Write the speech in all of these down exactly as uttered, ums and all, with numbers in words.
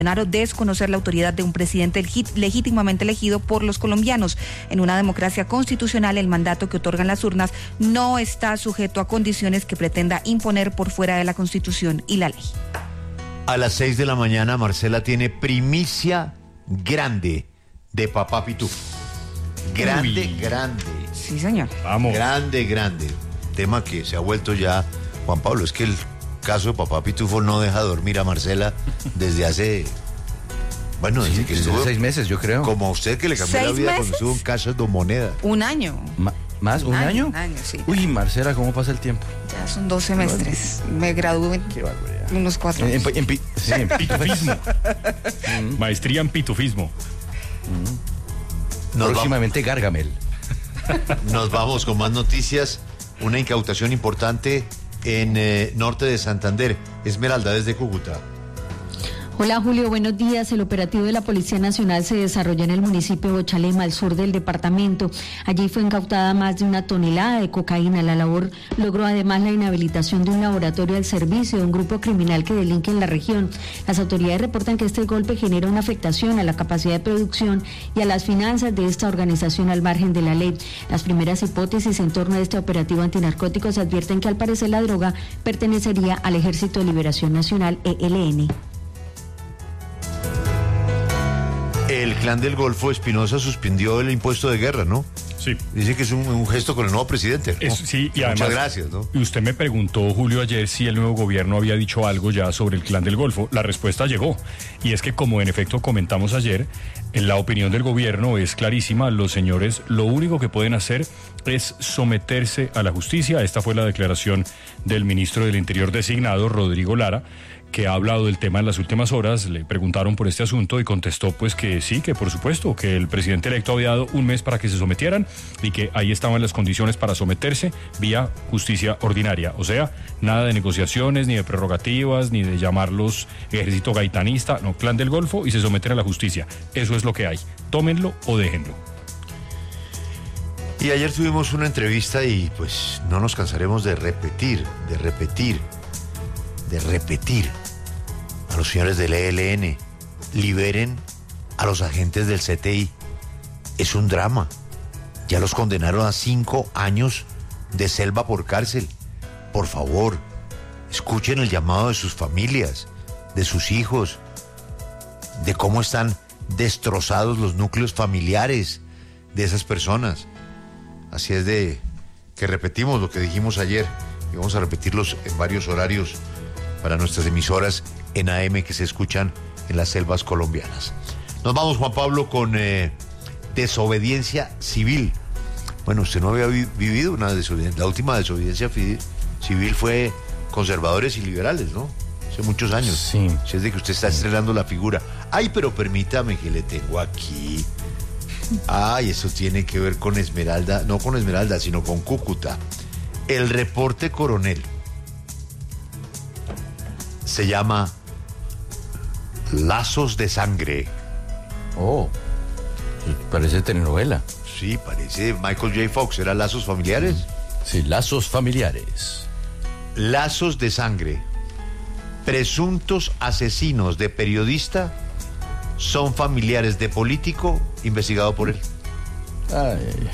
desconocer la autoridad de un presidente legítimamente elegido por los colombianos. En una democracia constitucional, el mandato que otorgan las urnas no está sujeto a condiciones que pretenda imponer por fuera de la Constitución y la ley. A las seis de la mañana, Marcela tiene primicia grande de Papá Pitufo. Grande, Uy. grande. Sí, señor. Vamos. Grande, grande. Tema que se ha vuelto ya, Juan Pablo, es que el caso de Papá Pitufo no deja dormir a Marcela desde hace, bueno, desde sí, que desde estuvo, seis meses, yo creo. Como a usted que le cambió la vida meses? cuando estuvo en Casas de Moneda. Un año. Ma- ¿Más? ¿Un, ¿Un año? año? Un año, sí. Uy, Marcela, ¿cómo pasa el tiempo? Ya son dos semestres. Me gradué en Qué barbaridad. unos cuatro En, años. en, en, pi- sí, en Pitufismo. Maestría en pitufismo. Nos Próximamente Gargamel. Vamos, nos vamos con más noticias. Una incautación importante en eh, norte de Santander. Esmeralda, desde Cúcuta. Hola Julio, buenos días. El operativo de la Policía Nacional se desarrolló en el municipio de Bochalema, al sur del departamento. Allí fue incautada más de una tonelada de cocaína. La labor logró además la inhabilitación de un laboratorio al servicio de un grupo criminal que delinque en la región. Las autoridades reportan que este golpe genera una afectación a la capacidad de producción y a las finanzas de esta organización al margen de la ley. Las primeras hipótesis en torno a este operativo antinarcóticos advierten que al parecer la droga pertenecería al Ejército de Liberación Nacional, E L N. El Clan del Golfo, Espinosa, suspendió el impuesto de guerra, ¿no? Sí. Dice que es un, un gesto con el nuevo presidente, ¿no? Es, sí, y Muchas además, gracias, ¿no? Y usted me preguntó, Julio, ayer si el nuevo gobierno había dicho algo ya sobre el Clan del Golfo. La respuesta llegó. Y es que, como en efecto comentamos ayer, en la opinión del gobierno es clarísima. Los señores lo único que pueden hacer es someterse a la justicia. Esta fue la declaración del ministro del Interior designado, Rodrigo Lara, que ha hablado del tema en las últimas horas. Le preguntaron por este asunto y contestó pues que sí, que por supuesto, que el presidente electo había dado un mes para que se sometieran y que ahí estaban las condiciones para someterse vía justicia ordinaria. O sea, nada de negociaciones, ni de prerrogativas, ni de llamarlos ejército gaitanista, no, Clan del Golfo, y se someten a la justicia. Eso es lo que hay. Tómenlo o déjenlo. Y ayer tuvimos una entrevista y pues no nos cansaremos de repetir, de repetir, de repetir a los señores del E L N, liberen a los agentes del C T I. Es un drama. Ya los condenaron a cinco años de selva por cárcel. Por favor, escuchen el llamado de sus familias, de sus hijos, de cómo están destrozados los núcleos familiares de esas personas. Así es de que repetimos lo que dijimos ayer y vamos a repetirlos en varios horarios para nuestras emisoras en A M que se escuchan en las selvas colombianas. Nos vamos, Juan Pablo, con eh, desobediencia civil. Bueno, usted no había vi- vivido una desobediencia. La última desobediencia fi- civil fue conservadores y liberales, ¿no? Hace muchos años. Sí. Si es de que usted está estrenando la figura. Ay, pero permítame que le tengo aquí. Ay, eso tiene que ver con Esmeralda, no con Esmeralda, sino con Cúcuta. El reporte coronel se llama Lazos de Sangre. Oh, parece telenovela. Sí, parece Michael J. Fox. ¿Era Lazos Familiares? Sí, lazos familiares. Lazos de Sangre. Presuntos asesinos de periodista son familiares de político investigado por él. Ay, ay, ay.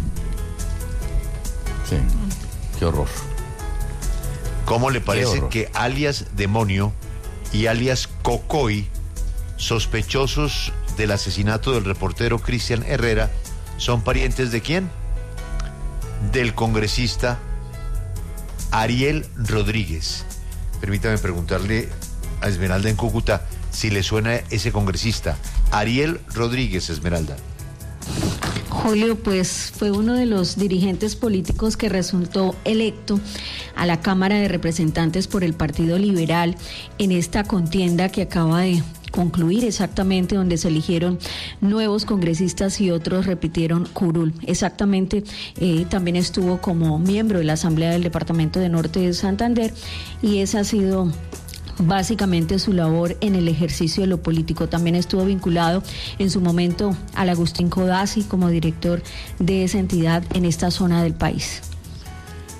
Sí, qué horror. ¿Cómo le parece horror. que alias Demonio y alias Cocoy, sospechosos del asesinato del reportero Cristian Herrera, son parientes de quién? Del congresista Ariel Rodríguez. Permítame preguntarle a Esmeralda en Cúcuta si le suena ese congresista. Ariel Rodríguez, Esmeralda. Julio, pues fue uno de los dirigentes políticos que resultó electo a la Cámara de Representantes por el Partido Liberal en esta contienda que acaba de concluir, exactamente donde se eligieron nuevos congresistas y otros repitieron curul. Exactamente, eh, también estuvo como miembro de la Asamblea del Departamento de Norte de Santander y esa ha sido básicamente su labor en el ejercicio de lo político. También estuvo vinculado en su momento al Agustín Codazzi como director de esa entidad en esta zona del país.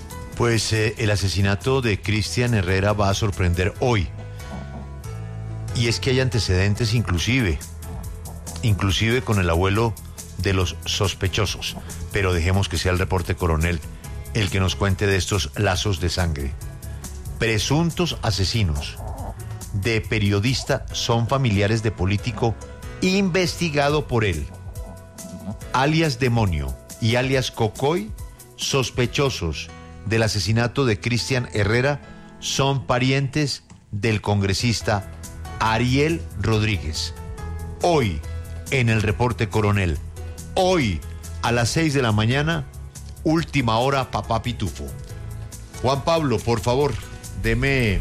Pues eh, el asesinato de Cristian Herrera va a sorprender hoy. Y es que hay antecedentes inclusive, inclusive con el abuelo de los sospechosos. Pero dejemos que sea el reporte coronel el que nos cuente de estos lazos de sangre. Presuntos asesinos de periodista son familiares de político investigado por él. Alias Demonio y alias Cocoy, sospechosos del asesinato de Cristian Herrera, son parientes del congresista Ariel Rodríguez. Hoy, en el reporte coronel, hoy a las seis de la mañana, última hora, papá Pitufo. Juan Pablo, por favor, deme,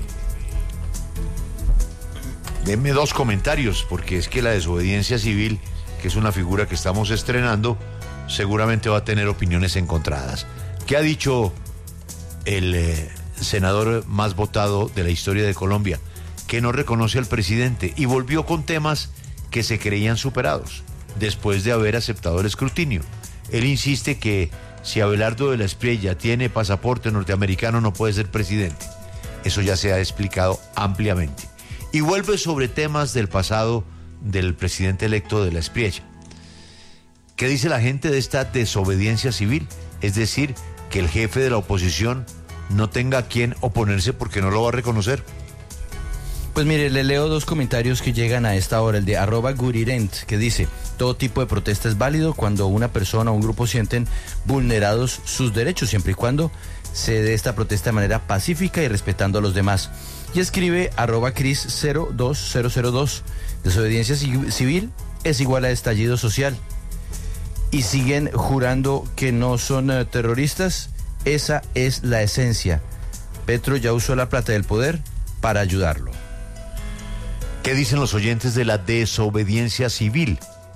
deme dos comentarios, porque es que la desobediencia civil, que es una figura que estamos estrenando, seguramente va a tener opiniones encontradas. ¿Qué ha dicho el eh, senador más votado de la historia de Colombia? Que no reconoce al presidente y volvió con temas que se creían superados después de haber aceptado el escrutinio. Él insiste que si Abelardo de la Espriella tiene pasaporte norteamericano no puede ser presidente. Eso ya se ha explicado ampliamente. Y vuelve sobre temas del pasado del presidente electo de la Espriella. ¿Qué dice la gente de esta desobediencia civil? Es decir, que el jefe de la oposición no tenga a quien oponerse porque no lo va a reconocer. Pues mire, le leo dos comentarios que llegan a esta hora. El de arroba gurirent, que dice: todo tipo de protesta es válido cuando una persona o un grupo sienten vulnerados sus derechos, siempre y cuando se dé esta protesta de manera pacífica y respetando a los demás. Y escribe arroba cris cero dos cero cero dos: desobediencia civil es igual a estallido social. Y siguen jurando que no son uh, terroristas. Esa es la esencia. Petro ya usó la plata del poder para ayudarlo. ¿Qué dicen los oyentes de la desobediencia civil?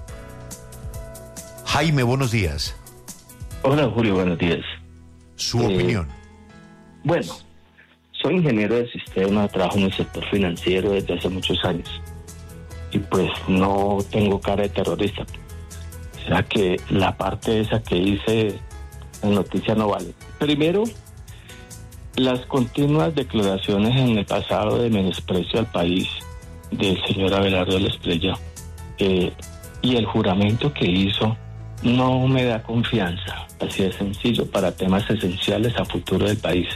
Jaime, buenos días. Hola, Julio, buenos días. Su eh, opinión. Bueno, soy ingeniero de sistema, trabajo en el sector financiero desde hace muchos años. Y pues no tengo cara de terrorista. ¿Será que la parte esa que hice en noticia no vale? Primero, las continuas declaraciones en el pasado de menosprecio al país del señor Abelardo de la Espriella eh, y el juramento que hizo no me da confianza, así de sencillo, para temas esenciales a futuro del país.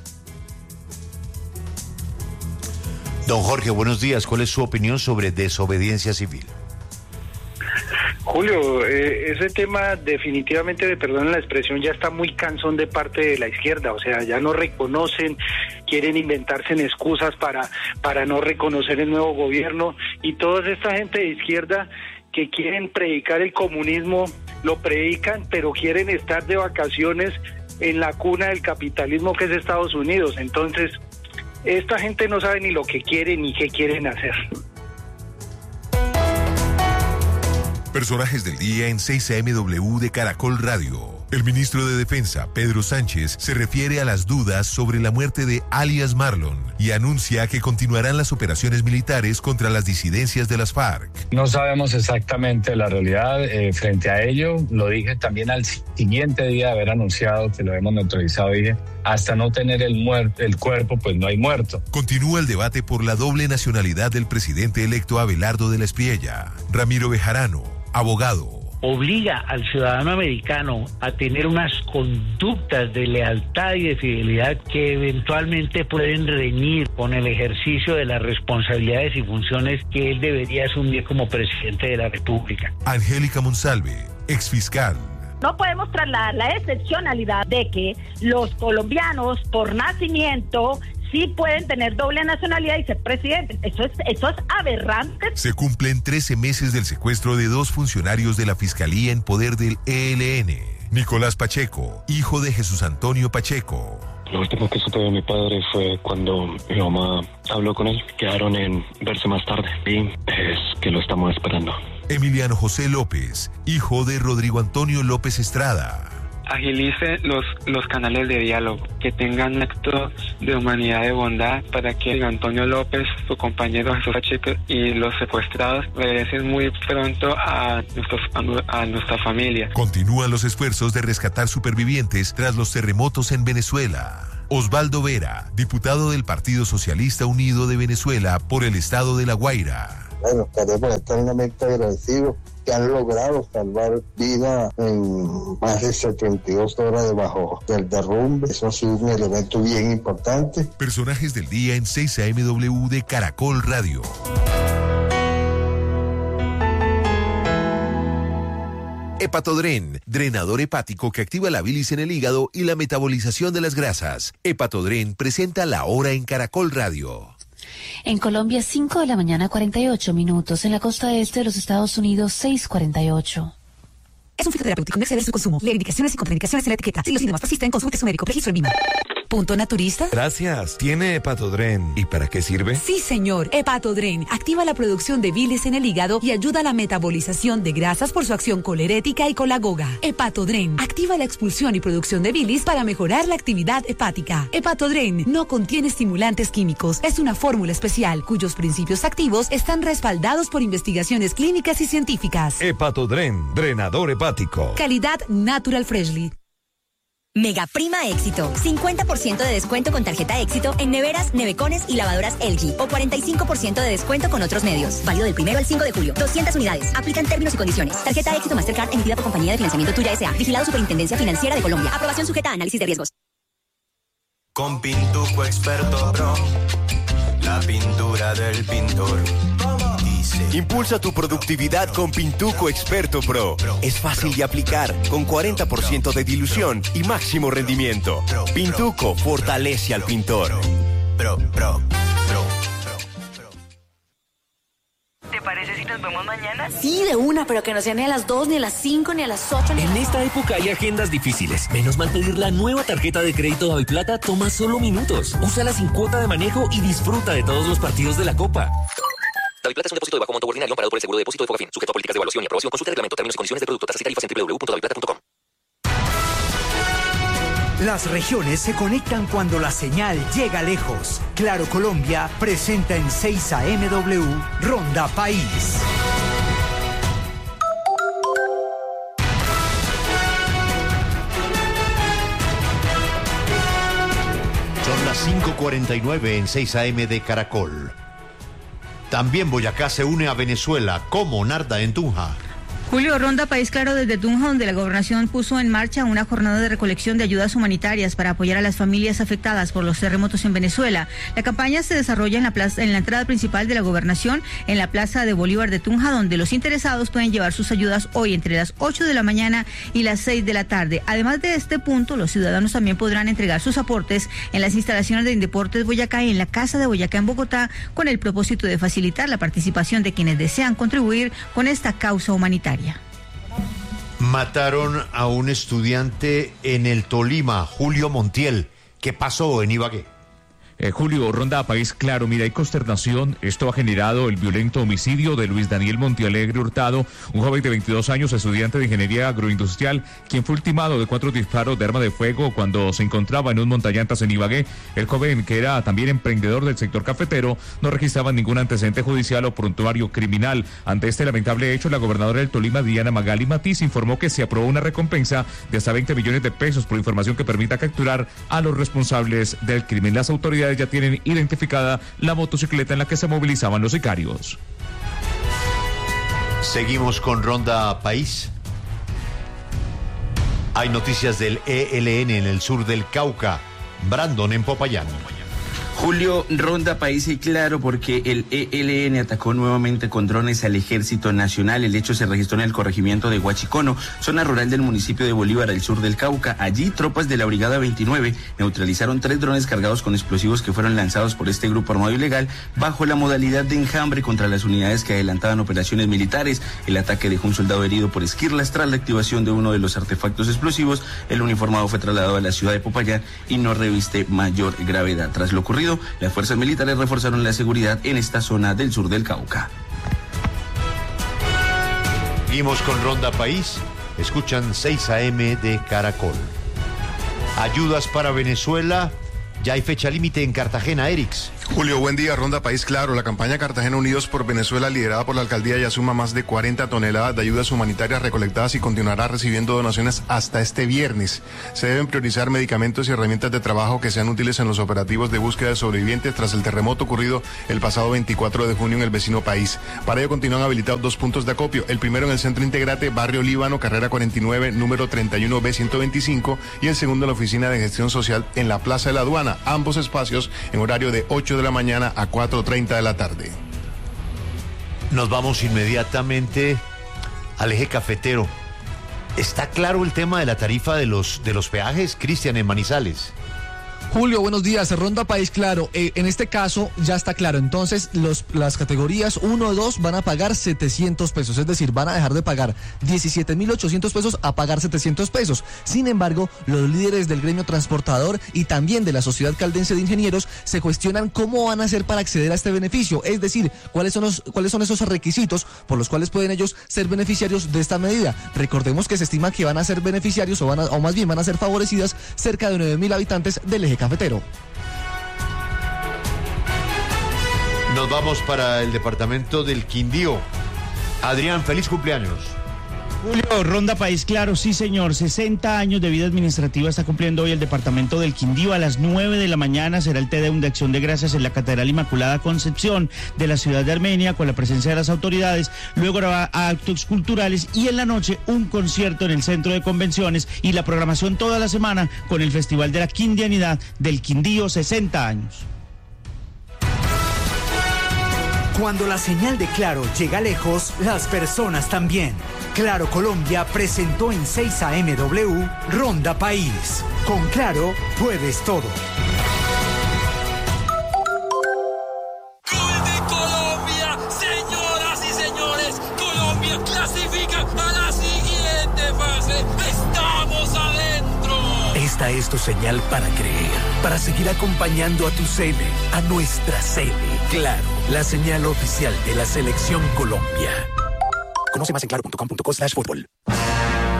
Don Jorge, buenos días. ¿Cuál es su opinión sobre desobediencia civil? Julio, eh, ese tema definitivamente, de perdón la expresión, ya está muy cansón de parte de la izquierda. O sea, ya no reconocen, quieren inventarse en excusas para, para no reconocer el nuevo gobierno. Y toda esta gente de izquierda que quieren predicar el comunismo, lo predican, pero quieren estar de vacaciones en la cuna del capitalismo que es Estados Unidos. Entonces, esta gente no sabe ni lo que quieren ni qué quieren hacer. Personajes del día en seis A M W de Caracol Radio. El ministro de Defensa, Pedro Sánchez, se refiere a las dudas sobre la muerte de alias Marlon y anuncia que continuarán las operaciones militares contra las disidencias de las FARC. No sabemos exactamente la realidad eh, frente a ello. Lo dije también al siguiente día de haber anunciado que lo hemos neutralizado. Dije, hasta no tener el, muerto, el cuerpo, pues no hay muerto. Continúa el debate por la doble nacionalidad del presidente electo Abelardo de la Espriella. Ramiro Bejarano, abogado. Obliga al ciudadano americano a tener unas conductas de lealtad y de fidelidad que eventualmente pueden reñir con el ejercicio de las responsabilidades y funciones que él debería asumir como presidente de la República. Angélica Monsalve, exfiscal. No podemos trasladar la excepcionalidad de que los colombianos por nacimiento sí pueden tener doble nacionalidad y ser presidentes. Eso es, eso es aberrante. Se cumplen trece meses del secuestro de dos funcionarios de la Fiscalía en poder del E L N. Nicolás Pacheco, hijo de Jesús Antonio Pacheco. Lo último que supe de mi padre fue cuando mi mamá habló con él. Quedaron en verse más tarde y es que lo estamos esperando. Emiliano José López, hijo de Rodrigo Antonio López Estrada. Agilice los, los canales de diálogo, que tengan actos de humanidad, de bondad, para que Antonio López, su compañero Jesús Pacheco y los secuestrados regresen muy pronto a, nuestros, a, a nuestra familia. Continúan los esfuerzos de rescatar supervivientes tras los terremotos en Venezuela. Osvaldo Vera, diputado del Partido Socialista Unido de Venezuela por el estado de La Guaira. Bueno, estaremos eternamente agradecidos que han logrado salvar vida en más de setenta y dos horas debajo del derrumbe. Eso ha sido un elemento bien importante. Personajes del día en seis A M W de Caracol Radio. Hepatodren, drenador hepático que activa la bilis en el hígado y la metabolización de las grasas. Hepatodren presenta La Hora en Caracol Radio. En Colombia, cinco de la mañana, cuarenta y ocho minutos. En la costa este de los Estados Unidos, seis cuarenta y ocho. Es un fitoterapéutico. No exceder su consumo. Lee indicaciones y contraindicaciones en la etiqueta. Si los síntomas persisten, consulte a su médico. Registro en Vima. ¿Punto naturista? Gracias. ¿Tiene Hepatodren? ¿Y para qué sirve? Sí, señor. Hepatodren activa la producción de bilis en el hígado y ayuda a la metabolización de grasas por su acción colerética y colagoga. Hepatodren activa la expulsión y producción de bilis para mejorar la actividad hepática. Hepatodren no contiene estimulantes químicos. Es una fórmula especial cuyos principios activos están respaldados por investigaciones clínicas y científicas. Hepatodren, drenador hepático. Calidad Natural Freshly. Mega Prima Éxito. cincuenta por ciento de descuento con tarjeta Éxito en neveras, nevecones y lavadoras L G. O cuarenta y cinco por ciento de descuento con otros medios. Válido del primero al cinco de julio. doscientas unidades. Aplican términos y condiciones. Tarjeta Éxito Mastercard emitida por Compañía de Financiamiento Tuya S A. Vigilado Superintendencia Financiera de Colombia. Aprobación sujeta a análisis de riesgos. Con Pintuco Experto Pro. La pintura del pintor. Impulsa tu productividad con Pintuco Experto Pro. Es fácil de aplicar, con cuarenta por ciento de dilución y máximo rendimiento. Pintuco fortalece al pintor. Pro, pro, pro. ¿Te parece si nos vemos mañana? Sí, de una, pero que no sea ni a las dos, ni a las cinco, ni a las ocho. Ni en a... esta época hay agendas difíciles. Menos mal pedir la nueva tarjeta de crédito Daviplata toma solo minutos. Úsala sin cuota de manejo y disfruta de todos los partidos de la Copa. Daviplata es un depósito de bajo monto ordinario amparado por el seguro de depósito de Fogafín, sujeto a políticas de evaluación y aprobación. Consulta el reglamento, términos y condiciones del producto, tasas y tarifas en doble u doble u doble u punto daviplata punto com. Las regiones se conectan cuando la señal llega lejos. Claro Colombia presenta en seis A M W Ronda País. Son las cinco cuarenta y nueve en seis A M de Caracol. También Boyacá se une a Venezuela, como Narda en Tunja. Julio, Ronda País Claro desde Tunja, donde la gobernación puso en marcha una jornada de recolección de ayudas humanitarias para apoyar a las familias afectadas por los terremotos en Venezuela. La campaña se desarrolla en la plaza, en la entrada principal de la gobernación, en la Plaza de Bolívar de Tunja, donde los interesados pueden llevar sus ayudas hoy entre las ocho de la mañana y las seis de la tarde. Además de este punto, los ciudadanos también podrán entregar sus aportes en las instalaciones de Indeportes Boyacá y en la Casa de Boyacá en Bogotá, con el propósito de facilitar la participación de quienes desean contribuir con esta causa humanitaria. Mataron a un estudiante en el Tolima, Julio Montiel. ¿Qué pasó en Ibagué? Eh, Julio, Ronda País Claro, mira, hay consternación. Esto ha generado el violento homicidio de Luis Daniel Montealegre Hurtado, un joven de veintidós años, estudiante de ingeniería agroindustrial, quien fue ultimado de cuatro disparos de arma de fuego cuando se encontraba en un montallantas en Ibagué. El joven, que era también emprendedor del sector cafetero, no registraba ningún antecedente judicial o prontuario criminal. Ante este lamentable hecho, la gobernadora del Tolima, Diana Magali Matiz, informó que se aprobó una recompensa de hasta veinte millones de pesos por información que permita capturar a los responsables del crimen. Las autoridades ya tienen identificada la motocicleta en la que se movilizaban los sicarios. Seguimos con Ronda País. Hay noticias del E L N en el sur del Cauca. Brandon en Popayán. Julio, Ronda País y Claro, porque el E L N atacó nuevamente con drones al Ejército Nacional. El hecho se registró en el corregimiento de Huachicono, zona rural del municipio de Bolívar, al sur del Cauca. Allí, tropas de la Brigada veintinueve neutralizaron tres drones cargados con explosivos que fueron lanzados por este grupo armado ilegal bajo la modalidad de enjambre contra las unidades que adelantaban operaciones militares. El ataque dejó un soldado herido por esquirlas. Tras la activación de uno de los artefactos explosivos, el uniformado fue trasladado a la ciudad de Popayán y no reviste mayor gravedad. Tras lo ocurrido, las fuerzas militares reforzaron la seguridad en esta zona del sur del Cauca. Seguimos con Ronda País. Escuchan seis A M de Caracol. Ayudas para Venezuela. Ya hay fecha límite en Cartagena, Erix. Julio, buen día. Ronda País Claro. La campaña Cartagena Unidos por Venezuela, liderada por la alcaldía, ya suma más de cuarenta toneladas de ayudas humanitarias recolectadas y continuará recibiendo donaciones hasta este viernes. Se deben priorizar medicamentos y herramientas de trabajo que sean útiles en los operativos de búsqueda de sobrevivientes tras el terremoto ocurrido el pasado veinticuatro de junio en el vecino país. Para ello continúan habilitados dos puntos de acopio. El primero en el Centro Integrate, Barrio Líbano, carrera cuarenta y nueve, número treinta y uno B ciento veinticinco, y el segundo en la Oficina de Gestión Social en la Plaza de la Aduana. Ambos espacios en horario de ocho de la mañana a cuatro treinta de la tarde. Nos vamos inmediatamente al eje cafetero. ¿Está claro el tema de la tarifa de los, de los peajes, Cristian, en Manizales? Julio, buenos días. Ronda País Claro. Eh, en este caso ya está claro. Entonces, los, las categorías uno y dos van a pagar setecientos pesos. Es decir, van a dejar de pagar diecisiete mil ochocientos pesos a pagar setecientos pesos. Sin embargo, los líderes del gremio transportador y también de la Sociedad Caldense de Ingenieros se cuestionan cómo van a hacer para acceder a este beneficio. Es decir, cuáles son, los, cuáles son esos requisitos por los cuales pueden ellos ser beneficiarios de esta medida. Recordemos que se estima que van a ser beneficiarios o, van a, o más bien van a ser favorecidas cerca de nueve mil habitantes del eje cafetero. Nos vamos para el departamento del Quindío. Adrián, feliz cumpleaños. Julio, Ronda País Claro, sí señor, sesenta años de vida administrativa está cumpliendo hoy el departamento del Quindío. A las nueve de la mañana será el Te Deum de Acción de Gracias en la Catedral Inmaculada Concepción de la ciudad de Armenia, con la presencia de las autoridades. Luego habrá actos culturales y en la noche un concierto en el Centro de Convenciones y la programación toda la semana con el Festival de la Quindianidad del Quindío, sesenta años. Cuando la señal de Claro llega lejos, las personas también. Claro Colombia presentó en seis A M W Ronda País. Con Claro puedes todo. ¡Gol de Colombia! Señoras y señores, Colombia clasifica a la siguiente fase. ¡Estamos adentro! Esta es tu señal para creer, para seguir acompañando a tu Cele, a nuestra Cele. Claro, la señal oficial de la Selección Colombia. Conoce más en claro punto com punto co slash fútbol.